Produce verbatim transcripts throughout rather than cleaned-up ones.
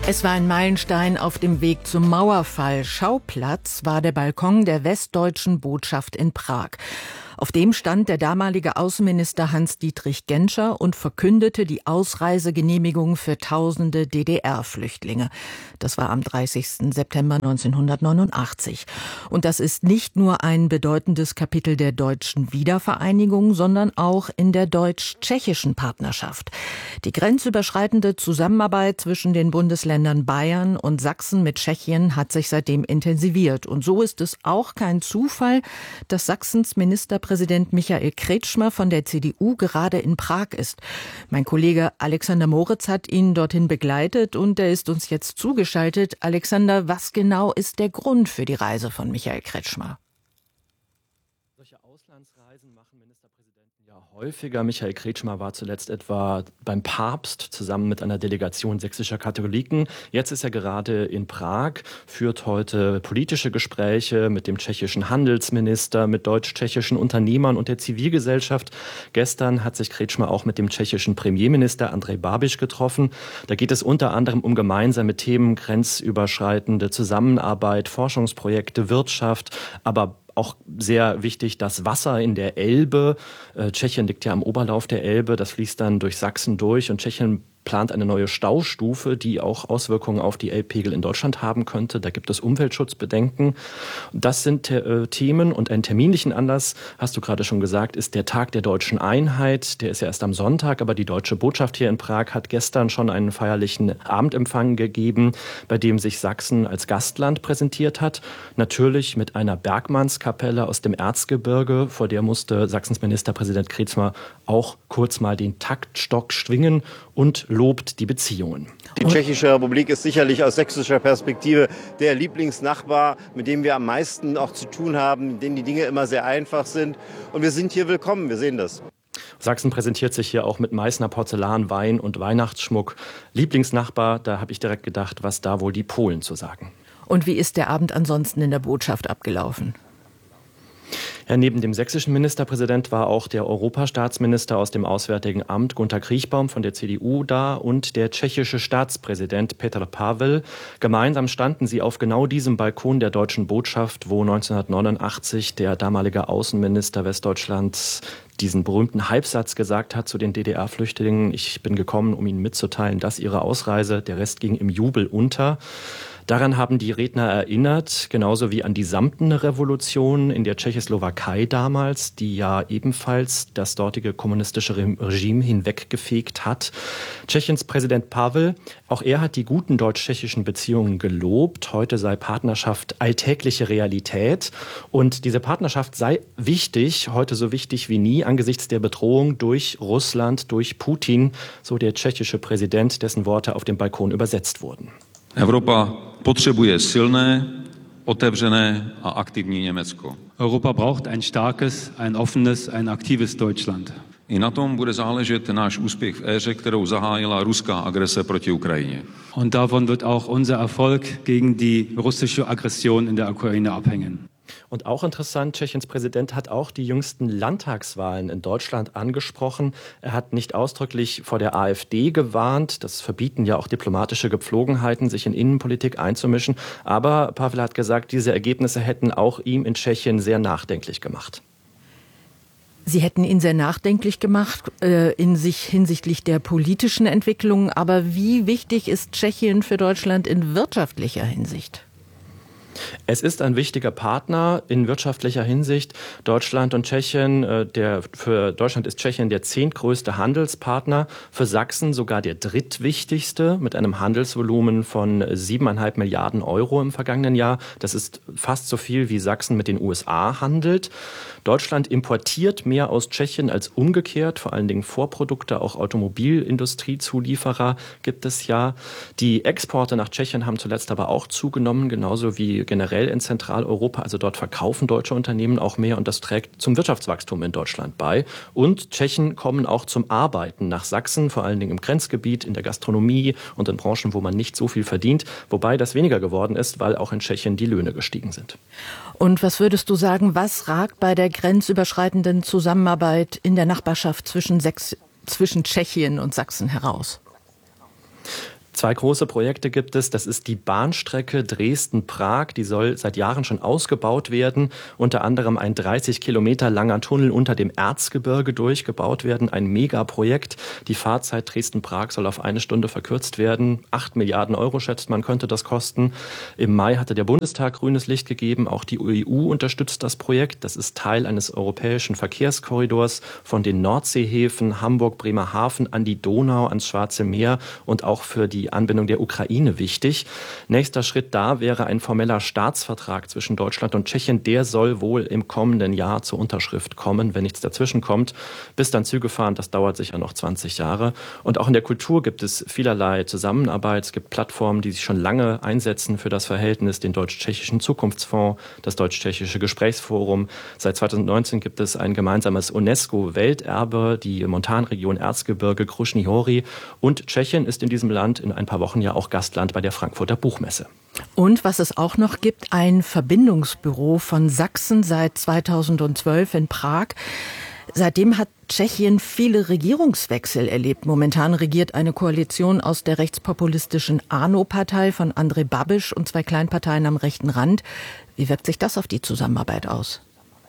Es war ein Meilenstein auf dem Weg zum Mauerfall. Schauplatz war der Balkon der westdeutschen Botschaft in Prag. Auf dem stand der damalige Außenminister Hans-Dietrich Genscher und verkündete die Ausreisegenehmigung für tausende D D R-Flüchtlinge. Das war am dreißigsten September neunzehnhundertneunundachtzig. Und das ist nicht nur ein bedeutendes Kapitel der deutschen Wiedervereinigung, sondern auch in der deutsch-tschechischen Partnerschaft. Die grenzüberschreitende Zusammenarbeit zwischen den Bundesländern Bayern und Sachsen mit Tschechien hat sich seitdem intensiviert. Und so ist es auch kein Zufall, dass Sachsens Ministerpräsident Präsident Michael Kretschmer von der C D U gerade in Prag ist. Mein Kollege Alexander Moritz hat ihn dorthin begleitet und er ist uns jetzt zugeschaltet. Alexander, was genau ist der Grund für die Reise von Michael Kretschmer? Solche Auslandsreisen machen Ministerpräsidenten ja häufiger. Michael Kretschmer war zuletzt etwa beim Papst zusammen mit einer Delegation sächsischer Katholiken. Jetzt ist er gerade in Prag, führt heute politische Gespräche mit dem tschechischen Handelsminister, mit deutsch-tschechischen Unternehmern und der Zivilgesellschaft. Gestern hat sich Kretschmer auch mit dem tschechischen Premierminister Andrej Babiš getroffen. Da geht es unter anderem um gemeinsame Themen, grenzüberschreitende Zusammenarbeit, Forschungsprojekte, Wirtschaft, aber auch sehr wichtig, das Wasser in der Elbe. Äh, Tschechien liegt ja am Oberlauf der Elbe, das fließt dann durch Sachsen durch und Tschechien plant eine neue Staustufe, die auch Auswirkungen auf die Elbpegel in Deutschland haben könnte. Da gibt es Umweltschutzbedenken. Das sind äh, Themen und einen terminlichen Anlass, hast du gerade schon gesagt, ist der Tag der deutschen Einheit. Der ist ja erst am Sonntag, aber die deutsche Botschaft hier in Prag hat gestern schon einen feierlichen Abendempfang gegeben, bei dem sich Sachsen als Gastland präsentiert hat. Natürlich mit einer Bergmannskapelle aus dem Erzgebirge, vor der musste Sachsens Ministerpräsident Kretschmer auch kurz mal den Taktstock schwingen und lobt die Beziehungen. Die Tschechische Republik ist sicherlich aus sächsischer Perspektive der Lieblingsnachbar, mit dem wir am meisten auch zu tun haben, in dem die Dinge immer sehr einfach sind. Und wir sind hier willkommen, wir sehen das. Sachsen präsentiert sich hier auch mit Meißner Porzellan, Wein und Weihnachtsschmuck. Lieblingsnachbar, da habe ich direkt gedacht, was da wohl die Polen zu sagen. Und wie ist der Abend ansonsten in der Botschaft abgelaufen? Ja, neben dem sächsischen Ministerpräsident war auch der Europastaatsminister aus dem Auswärtigen Amt Gunter Kriechbaum von der C D U da und der tschechische Staatspräsident Petr Pavel. Gemeinsam standen sie auf genau diesem Balkon der deutschen Botschaft, wo neunzehnhundertneunundachtzig der damalige Außenminister Westdeutschlands diesen berühmten Halbsatz gesagt hat zu den D D R-Flüchtlingen. Ich bin gekommen, um Ihnen mitzuteilen, dass Ihre Ausreise, der Rest ging im Jubel unter. Daran haben die Redner erinnert, genauso wie an die Samtene Revolution in der Tschechoslowakei damals, die ja ebenfalls das dortige kommunistische Regime hinweggefegt hat. Tschechiens Präsident Pavel, auch er hat die guten deutsch-tschechischen Beziehungen gelobt. Heute sei Partnerschaft alltägliche Realität. Und diese Partnerschaft sei wichtig, heute so wichtig wie nie, angesichts der Bedrohung durch Russland, durch Putin, so der tschechische Präsident, dessen Worte auf dem Balkon übersetzt wurden. Europa potřebuje silné, otevřené a aktivní Německo. Europa braucht ein starkes, ein offenes, ein aktives Deutschland. I na tom bude záležet náš úspěch v éře, kterou zahájila ruská agrese proti Ukrajině. Und davon wird auch unser Erfolg gegen die russische Aggression in der Ukraine abhängen. Und auch interessant, Tschechiens Präsident hat auch die jüngsten Landtagswahlen in Deutschland angesprochen. Er hat nicht ausdrücklich vor der AfD gewarnt. Das verbieten ja auch diplomatische Gepflogenheiten, sich in Innenpolitik einzumischen. Aber Pavel hat gesagt, diese Ergebnisse hätten auch ihm in Tschechien sehr nachdenklich gemacht. Sie hätten ihn sehr nachdenklich gemacht äh, in sich hinsichtlich der politischen Entwicklung. Aber wie wichtig ist Tschechien für Deutschland in wirtschaftlicher Hinsicht? Es ist ein wichtiger Partner in wirtschaftlicher Hinsicht. Deutschland und Tschechien, der, für Deutschland ist Tschechien der zehntgrößte Handelspartner, für Sachsen sogar der drittwichtigste mit einem Handelsvolumen von siebeneinhalb Milliarden Euro im vergangenen Jahr. Das ist fast so viel, wie Sachsen mit den U S A handelt. Deutschland importiert mehr aus Tschechien als umgekehrt, vor allen Dingen Vorprodukte, auch Automobilindustriezulieferer gibt es ja. Die Exporte nach Tschechien haben zuletzt aber auch zugenommen, genauso wie generell in Zentraleuropa. Also dort verkaufen deutsche Unternehmen auch mehr und das trägt zum Wirtschaftswachstum in Deutschland bei. Und Tschechen kommen auch zum Arbeiten nach Sachsen, vor allen Dingen im Grenzgebiet, in der Gastronomie und in Branchen, wo man nicht so viel verdient. Wobei das weniger geworden ist, weil auch in Tschechien die Löhne gestiegen sind. Und was würdest du sagen, was ragt bei der grenzüberschreitenden Zusammenarbeit in der Nachbarschaft zwischen, Sex- zwischen Tschechien und Sachsen heraus? Zwei große Projekte gibt es. Das ist die Bahnstrecke Dresden-Prag. Die soll seit Jahren schon ausgebaut werden. Unter anderem ein dreißig Kilometer langer Tunnel unter dem Erzgebirge durchgebaut werden. Ein Megaprojekt. Die Fahrzeit Dresden-Prag soll auf eine Stunde verkürzt werden. Acht Milliarden Euro schätzt man, könnte das kosten. Im Mai hatte der Bundestag grünes Licht gegeben. Auch die E U unterstützt das Projekt. Das ist Teil eines europäischen Verkehrskorridors von den Nordseehäfen Hamburg, Bremerhaven an die Donau, ans Schwarze Meer und auch für die Anbindung der Ukraine wichtig. Nächster Schritt da wäre ein formeller Staatsvertrag zwischen Deutschland und Tschechien. Der soll wohl im kommenden Jahr zur Unterschrift kommen, wenn nichts dazwischen kommt. Bis dann Züge fahren, das dauert sicher noch zwanzig Jahre. Und auch in der Kultur gibt es vielerlei Zusammenarbeit. Es gibt Plattformen, die sich schon lange einsetzen für das Verhältnis, den Deutsch-Tschechischen Zukunftsfonds, das Deutsch-Tschechische Gesprächsforum. Seit zweitausendneunzehn gibt es ein gemeinsames UNESCO-Welterbe, die Montanregion Erzgebirge Krušný hory. Und Tschechien ist in diesem Land in ein paar Wochen ja auch Gastland bei der Frankfurter Buchmesse. Und was es auch noch gibt, ein Verbindungsbüro von Sachsen seit zweitausendzwölf in Prag. Seitdem hat Tschechien viele Regierungswechsel erlebt. Momentan regiert eine Koalition aus der rechtspopulistischen ANO-Partei von Andrej Babiš und zwei Kleinparteien am rechten Rand. Wie wirkt sich das auf die Zusammenarbeit aus?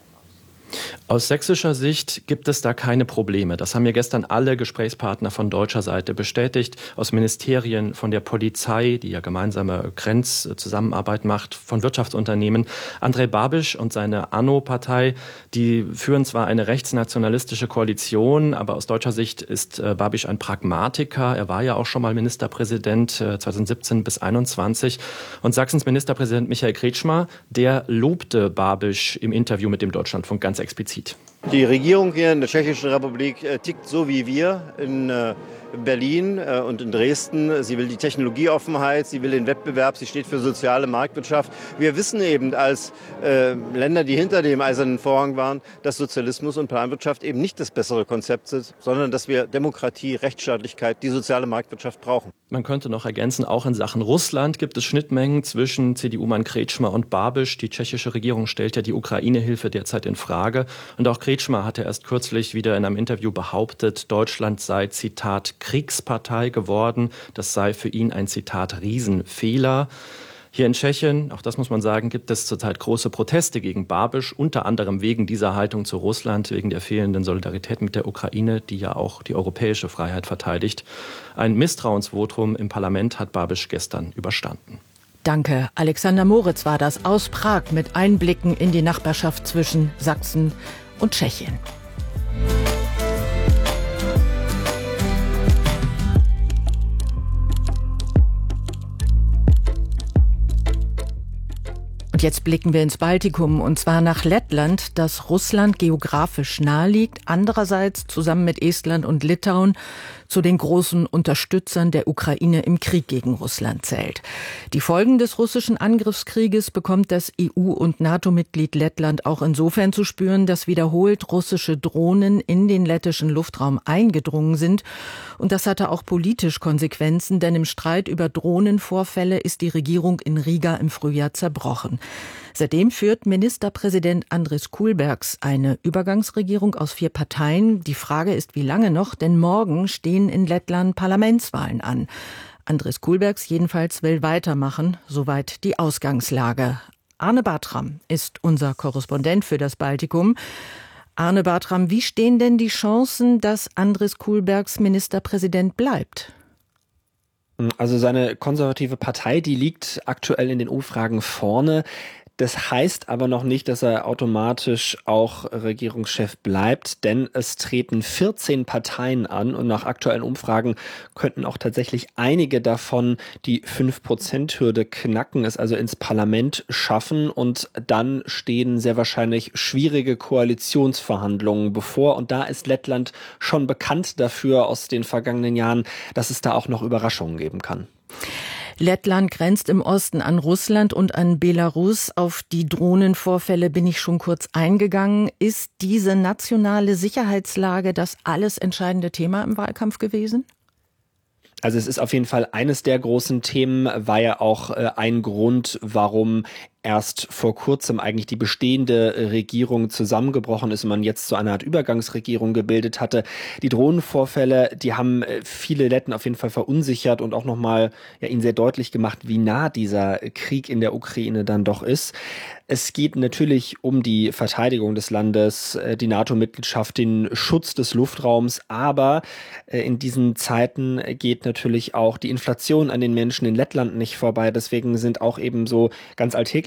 Aus sächsischer Sicht gibt es da keine Probleme. Das haben mir gestern alle Gesprächspartner von deutscher Seite bestätigt. Aus Ministerien, von der Polizei, die ja gemeinsame Grenzzusammenarbeit macht, von Wirtschaftsunternehmen. Andrej Babiš und seine ANO-Partei, die führen zwar eine rechtsnationalistische Koalition, aber aus deutscher Sicht ist Babiš ein Pragmatiker. Er war ja auch schon mal Ministerpräsident zweitausendsiebzehn bis einundzwanzig. Und Sachsens Ministerpräsident Michael Kretschmer, der lobte Babiš im Interview mit dem Deutschlandfunk ganz explizit. Die Regierung hier in der Tschechischen Republik äh, tickt so wie wir in äh, Berlin äh, und in Dresden. Sie will die Technologieoffenheit, sie will den Wettbewerb, sie steht für soziale Marktwirtschaft. Wir wissen eben als äh, Länder, die hinter dem Eisernen Vorhang waren, dass Sozialismus und Planwirtschaft eben nicht das bessere Konzept sind, sondern dass wir Demokratie, Rechtsstaatlichkeit, die soziale Marktwirtschaft brauchen. Man könnte noch ergänzen, auch in Sachen Russland gibt es Schnittmengen zwischen C D U-Mann Kretschmer und Babiš. Die tschechische Regierung stellt ja die Ukraine-Hilfe derzeit in Frage. Und auch Kretschmer hatte erst kürzlich wieder in einem Interview behauptet, Deutschland sei, Zitat, Kriegspartei geworden. Das sei für ihn ein, Zitat, Riesenfehler. Hier in Tschechien, auch das muss man sagen, gibt es zurzeit große Proteste gegen Babiš, unter anderem wegen dieser Haltung zu Russland, wegen der fehlenden Solidarität mit der Ukraine, die ja auch die europäische Freiheit verteidigt. Ein Misstrauensvotum im Parlament hat Babiš gestern überstanden. Danke. Alexander Moritz war das aus Prag mit Einblicken in die Nachbarschaft zwischen Sachsen und Tschechien. Und jetzt blicken wir ins Baltikum, und zwar nach Lettland, das Russland geografisch nahe liegt, andererseits zusammen mit Estland und Litauen zu den großen Unterstützern der Ukraine im Krieg gegen Russland zählt. Die Folgen des russischen Angriffskrieges bekommt das E U- und NATO-Mitglied Lettland auch insofern zu spüren, dass wiederholt russische Drohnen in den lettischen Luftraum eingedrungen sind. Und das hatte auch politisch Konsequenzen, denn im Streit über Drohnenvorfälle ist die Regierung in Riga im Frühjahr zerbrochen. Seitdem führt Ministerpräsident Andris Kulbergs eine Übergangsregierung aus vier Parteien. Die Frage ist, wie lange noch, denn morgen stehen in Lettland Parlamentswahlen an. Andris Kulbergs jedenfalls will weitermachen, soweit die Ausgangslage. Arne Bartram ist unser Korrespondent für das Baltikum. Arne Bartram, wie stehen denn die Chancen, dass Andris Kulbergs Ministerpräsident bleibt? Also seine konservative Partei, die liegt aktuell in den Umfragen vorne. Das heißt aber noch nicht, dass er automatisch auch Regierungschef bleibt, denn es treten vierzehn Parteien an und nach aktuellen Umfragen könnten auch tatsächlich einige davon die fünf Prozent Hürde knacken, es also ins Parlament schaffen, und dann stehen sehr wahrscheinlich schwierige Koalitionsverhandlungen bevor, und da ist Lettland schon bekannt dafür aus den vergangenen Jahren, dass es da auch noch Überraschungen geben kann. Lettland grenzt im Osten an Russland und an Belarus. Auf die Drohnenvorfälle bin ich schon kurz eingegangen. Ist diese nationale Sicherheitslage das alles entscheidende Thema im Wahlkampf gewesen? Also es ist auf jeden Fall eines der großen Themen, war ja auch äh, ein Grund, warum erst vor kurzem eigentlich die bestehende Regierung zusammengebrochen ist und man jetzt so eine Art Übergangsregierung gebildet hatte. Die Drohnenvorfälle, die haben viele Letten auf jeden Fall verunsichert und auch nochmal ja, ihnen sehr deutlich gemacht, wie nah dieser Krieg in der Ukraine dann doch ist. Es geht natürlich um die Verteidigung des Landes, die NATO-Mitgliedschaft, den Schutz des Luftraums, aber in diesen Zeiten geht natürlich auch die Inflation an den Menschen in Lettland nicht vorbei. Deswegen sind auch eben so ganz alltäglich